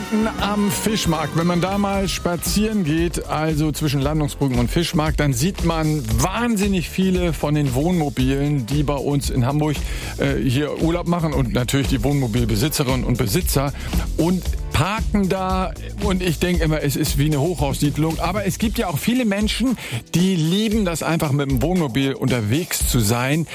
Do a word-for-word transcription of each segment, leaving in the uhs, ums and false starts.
Unten am Fischmarkt, wenn man da mal spazieren geht, also zwischen Landungsbrücken und Fischmarkt, dann sieht man wahnsinnig viele von den Wohnmobilen, die bei uns in Hamburg äh, hier Urlaub machen und natürlich die Wohnmobilbesitzerinnen und Besitzer und parken da und ich denke immer, es ist wie eine Hochhaussiedlung, aber es gibt ja auch viele Menschen, die lieben das einfach mit dem Wohnmobil unterwegs zu sein.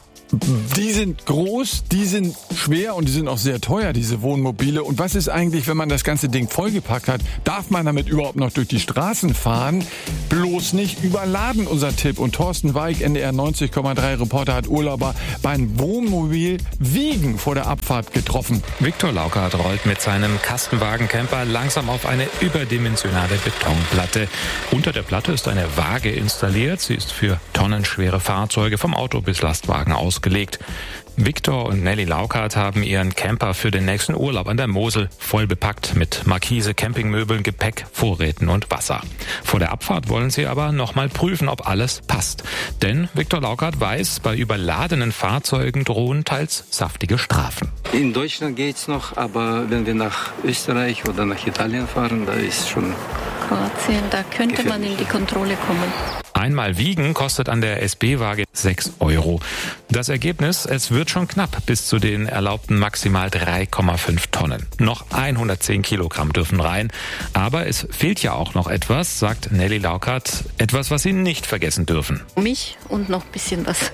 Die sind groß, die sind schwer und die sind auch sehr teuer, diese Wohnmobile. Und was ist eigentlich, wenn man das ganze Ding vollgepackt hat? Darf man damit überhaupt noch durch die Straßen fahren? Bloß nicht überladen, unser Tipp. Und Thorsten Weig, N D R neunzig Komma drei Reporter, hat Urlauber beim Wohnmobil Wiegen vor der Abfahrt getroffen. Viktor Laukert rollt mit seinem Kastenwagen-Camper langsam auf eine überdimensionale Betonplatte. Unter der Platte ist eine Waage installiert. Sie ist für tonnenschwere Fahrzeuge vom Auto bis Lastwagen ausgelegt. Viktor und Nelly Laukert haben ihren Camper für den nächsten Urlaub an der Mosel voll bepackt mit Markise, Campingmöbeln, Gepäck, Vorräten und Wasser. Vor der Abfahrt wollen sie aber nochmal prüfen, ob alles passt. Denn Viktor Laukert weiß, bei überladenen Fahrzeugen drohen teils saftige Strafen. In Deutschland geht's noch, aber wenn wir nach Österreich oder nach Italien fahren, da ist schon Kroatien, da könnte man in die Kontrolle kommen. Einmal wiegen kostet an der S B-Waage sechs Euro. Das Ergebnis, es wird schon knapp bis zu den erlaubten maximal drei Komma fünf Tonnen. Noch hundertzehn Kilogramm dürfen rein. Aber es fehlt ja auch noch etwas, sagt Nelly Laukert. Etwas, was Sie nicht vergessen dürfen. Mich und noch ein bisschen was.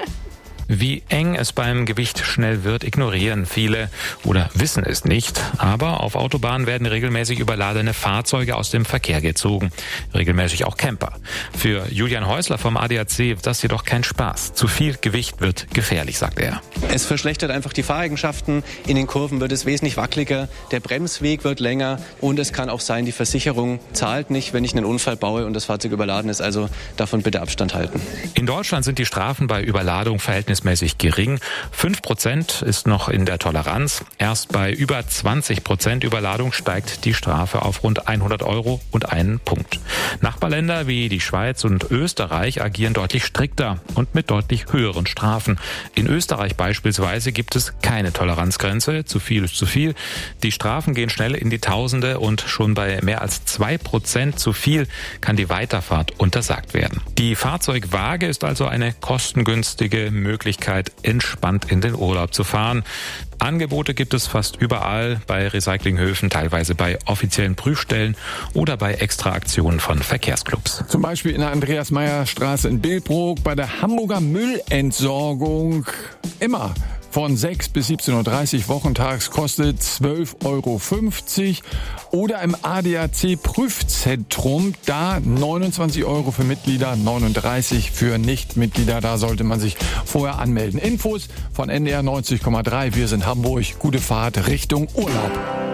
Wie eng es beim Gewicht schnell wird, ignorieren viele oder wissen es nicht. Aber auf Autobahnen werden regelmäßig überladene Fahrzeuge aus dem Verkehr gezogen. Regelmäßig auch Camper. Für Julian Häusler vom A D A C ist das jedoch kein Spaß. Zu viel Gewicht wird gefährlich, sagt er. Es verschlechtert einfach die Fahreigenschaften. In den Kurven wird es wesentlich wackeliger. Der Bremsweg wird länger. Und es kann auch sein, die Versicherung zahlt nicht, wenn ich einen Unfall baue und das Fahrzeug überladen ist. Also davon bitte Abstand halten. In Deutschland sind die Strafen bei Überladung verhältnismäßig gering. fünf Prozent ist noch in der Toleranz. Erst bei über zwanzig Prozent Überladung steigt die Strafe auf rund hundert Euro und einen Punkt. Nachbarländer wie die Schweiz und Österreich agieren deutlich strikter und mit deutlich höheren Strafen. In Österreich beispielsweise gibt es keine Toleranzgrenze. Zu viel ist zu viel. Die Strafen gehen schnell in die Tausende und schon bei mehr als zwei Prozent zu viel kann die Weiterfahrt untersagt werden. Die Fahrzeugwaage ist also eine kostengünstige Möglichkeit, entspannt in den Urlaub zu fahren. Angebote gibt es fast überall, bei Recyclinghöfen, teilweise bei offiziellen Prüfstellen oder bei Extraaktionen von Verkehrsclubs. Zum Beispiel in der Andreas-Meyer-Straße in Billbrook, bei der Hamburger Müllentsorgung. Immer von sechs bis siebzehn Uhr dreißig wochentags, kostet zwölf Euro fünfzig. Oder im A D A C-Prüfzentrum, da neunundzwanzig Euro für Mitglieder, neununddreißig für Nichtmitglieder. Da sollte man sich vorher anmelden. Infos von N D R neunzig Komma drei. Wir sind Hamburg. Gute Fahrt Richtung Urlaub.